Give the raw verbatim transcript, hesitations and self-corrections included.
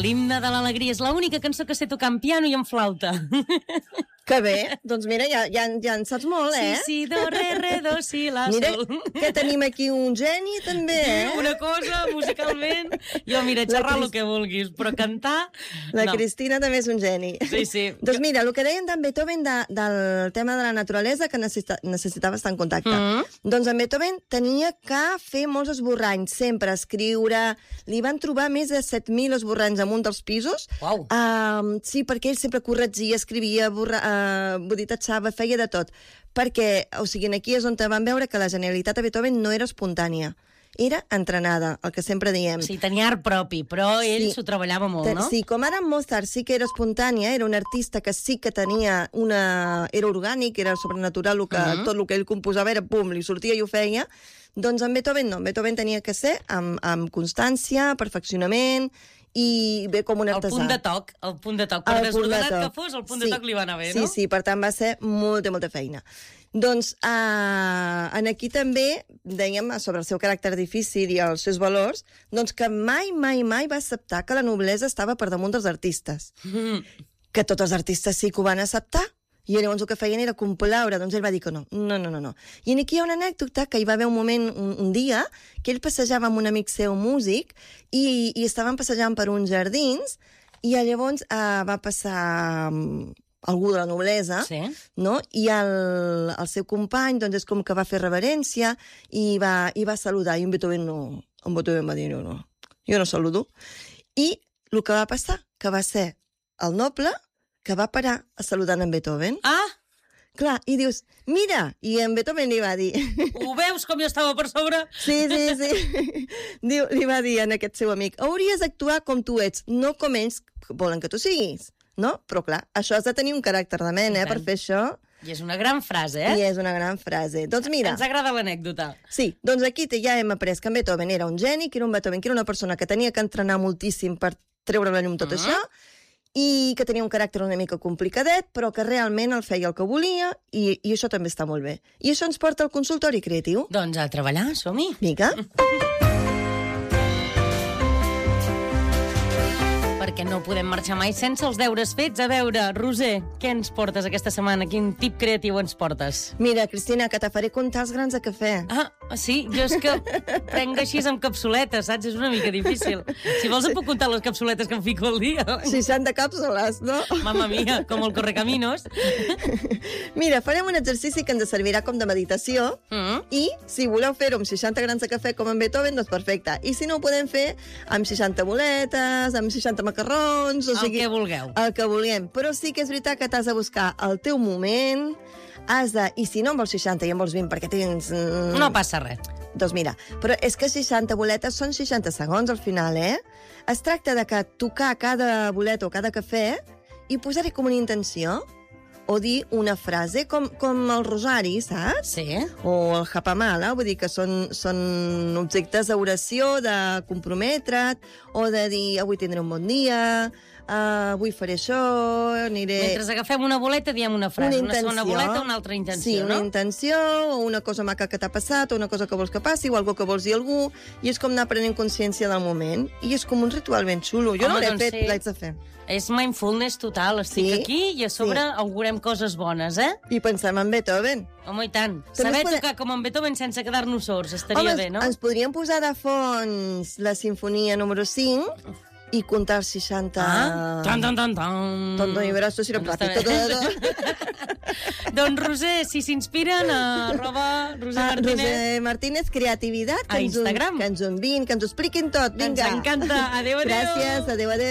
l'himne de l'alegria. És l'única cançó que sé tocar en piano i en flauta. Que bé, doncs mira, ja, ja, ja en saps molt, eh? Sí, sí, do, re, re, do, si, la, mira, sol. que tenim aquí un geni, també, eh? Una cosa, musicalment. Jo, mira, xerrar el que vulguis, però cantar... La no. Cristina també és un geni. Sí, sí. Doncs mira, el que deien d'en Beethoven de, del tema de la naturalesa que necessita, necessitava estar en contacte. Mm -hmm. Doncs en Beethoven tenia que fer molts esborranys, sempre escriure... Li van trobar més de set mil esborranys en un dels pisos. Uau. Uh, sí, perquè ell sempre corregia, escrivia, borra, uh, boditatxava, feia de tot. Perquè, o sigui, aquí és on van veure que la genialitat de Beethoven no era espontània. Era entrenada, el que sempre diem. Sí, tenia art propi, però ell s'ho sí. treballava molt, no? Sí, com ara Mozart sí que era espontània, era un artista que sí que tenia una... era orgànic, era sobrenatural, el que, uh -huh. tot el que ell composava era pum, li sortia i ho feia. Doncs en Beethoven no, en Beethoven tenia que ser amb, amb constància, perfeccionament, i bé com un artesà. El punt de toc, el punt de toc. Per el desordenat de que fos, el punt sí. de toc li va anar bé, sí, no? Sí, sí, per tant va ser molta, molta feina. Doncs uh, en aquí també dèiem sobre el seu caràcter difícil i els seus valors, doncs que mai, mai, mai va acceptar que la noblesa estava per damunt dels artistes. Mm. Que tots els artistes sí que ho van acceptar, i llavors el que feien era complaure, doncs ell va dir que no, no, no, no, no. I aquí hi ha una anècdota que hi va haver un moment, un, un dia, que ell passejava amb un amic seu músic i, i estaven passejant per uns jardins i llavors uh, va passar um, algú de la noblesa, sí. no? I el, el seu company doncs és com que va fer reverència i va, i va saludar, i en Beethoven no, en Beethoven va dir no, no, jo no saludo. I el que va passar, que va ser el noble que va parar a saludar en Beethoven. Ah! Clar, i dius, mira, i en Beethoven li va dir... Ho veus com jo estava per sobre? Sí, sí, sí. Diu, li va dir a aquest seu amic, hauries d'actuar com tu ets, no com ells volen que tu siguis, no? Però clar, això has de tenir un caràcter de ment, eh, per fer això. I és una gran frase, eh? I és una gran frase. Doncs mira... Ens agrada l'anècdota. Sí, doncs aquí ja hem après que en Beethoven era un geni, que era un Beethoven, que era una persona que tenia que entrenar moltíssim per treure la llum tot uh -huh. això, i que tenia un caràcter una mica complicadet, però que realment el feia el que volia, i, i això també està molt bé. I això ens porta al consultori creatiu. Doncs a treballar, som-hi. Vinga. Perquè no podem marxar mai sense els deures fets. A veure, Roser, què ens portes aquesta setmana? Quin tip creatiu ens portes? Mira, Cristina, que te faré comptar els grans de cafè. Ah, sí? Jo és que prenc així amb capsuletes, saps? És una mica difícil. Si vols em puc comptar les capsuletes que em fico al dia. seixanta càpsules, no? Mamma mia, com el Correcaminos. Mira, farem un exercici que ens servirà com de meditació mm. i si voleu fer-ho amb seixanta grans de cafè com en Beethoven, doncs perfecte. I si no ho podem fer amb seixanta boletes, amb seixanta macarrons... O sigui, el que vulgueu. El que vulguem. Però sí que és veritat que t'has de buscar el teu moment, has de... I si no en vols seixanta i en vols vint perquè tens... Mm, no passa res. Doncs mira, però és que seixanta boletes són seixanta segons al final, eh? Es tracta de que tocar cada boleta o cada cafè i posar-hi com una intenció o dir una frase, com, com el rosari, saps? Sí. O el japamala, vull dir que són, són objectes d'oració, de comprometre't, o de dir avui tindré un bon dia, uh, avui faré això, aniré... Mentre agafem una boleta diem una frase, una, una segona boleta, una altra intenció, sí, no? Sí, una intenció, o una cosa maca que t'ha passat, o una cosa que vols que passi, o algo que vols dir a algú, i és com anar prenent consciència del moment, i és com un ritual ben xulo. Jo Home, no l'he doncs fet, sí. L'haig de fer. És mindfulness total, estic sí, aquí i a sobre sí. augurem coses bones, eh? I pensem en Beethoven. Home, i tant. També Saber poder... tocar com en Beethoven sense quedar-nos sords, estaria Home, bé, no? Ens podríem posar de fons la sinfonia número cinc i comptar seixanta... Ah, tan, tan, tan, tan. Tonto i braços i plàtic. Doncs, Roser, si s'inspiren, arroba Roser ah, Martínez. Roser Martínez, creativitat. A Instagram. Que ens ho enviïn, que ens ho expliquin tot. Vinga. Ens encanta. Adéu, adéu. Gràcies, adéu, adéu.